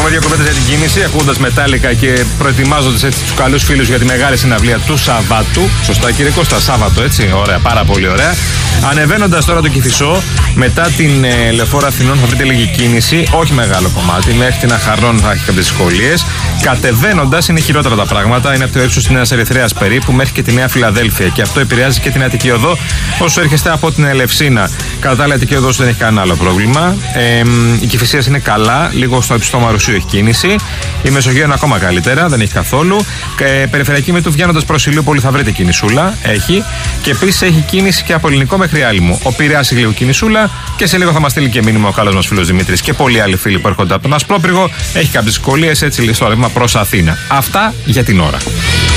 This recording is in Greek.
πούμε δύο κουβέντες για την κίνηση, ακούγοντας Μετάλλικα και προετοιμάζοντας έτσι τους καλούς φίλους για τη μεγάλη συναυλία του Σαββάτου. Σωστά, κύριε Κώστα, Σάββατο, έτσι. Ωραία, πάρα πολύ ωραία. Ανεβαίνοντας τώρα το Κηφισό, μετά την Λεωφόρο Αθηνών θα βρείτε λίγη κίνηση, όχι μεγάλο κομμάτι, μέχρι την Αχαρνών θα έχει κάποιες δυσκολίες. Κατεβαίνοντας είναι χειρότερα τα πράγματα, είναι από το ύψος της Νέας Ερυθρέας περίπου μέχρι και τη Νέα Φιλαδέλφια και αυτό επηρεάζει και την Αττική Οδό όσο έρχεστε από την Ελευσίνα. Κατά τα άλλα, η Αττική Οδός δεν έχει κανένα άλλο πρόβλημα. Η Κηφισίας είναι καλά, λίγο στο υψηλό Μαρουσίου έχει κίνηση. Η Μεσογείο είναι ακόμα καλύτερα, δεν έχει καθόλου. Περιφερειακή με του βγαίνοντας προς Ηλιούπολη θα βρείτε κινησούλα, έχει. Και επίσης έχει κίνηση και από Ελληνικό μέχρι Άλυμο. Ο Πειραιάς έχει λίγο κινησούλα και σε λίγο θα μας στείλει και μήνυμα ο καλός μας φίλος Δημήτρης και πολλοί άλλοι φίλοι που έρχονται από τον Ασπρόπυργο. Έχει κάποιες δυσκολίες έτσι στο ρεύμα προς Αθήνα. Αυτά για την ώρα.